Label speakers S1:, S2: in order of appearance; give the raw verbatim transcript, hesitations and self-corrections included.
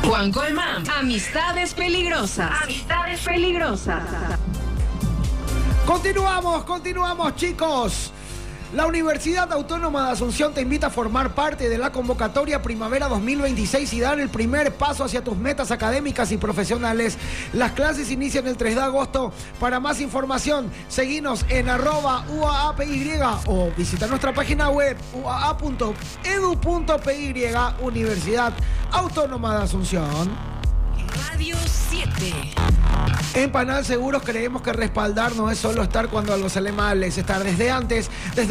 S1: Juan Colmán. Amistades peligrosas. Amistades peligrosas.
S2: Continuamos, continuamos, chicos. La Universidad Autónoma de Asunción te invita a formar parte de la convocatoria Primavera dos mil veintiséis y dar el primer paso hacia tus metas académicas y profesionales. Las clases inician el tres de agosto. Para más información, seguinos en arroba U A A P Y o visita nuestra página web u a a punto edu punto p y. Universidad Autónoma de Asunción.
S1: Radio siete.
S2: En Panal Seguros creemos que respaldar no es solo estar cuando algo sale mal, es estar desde antes, desde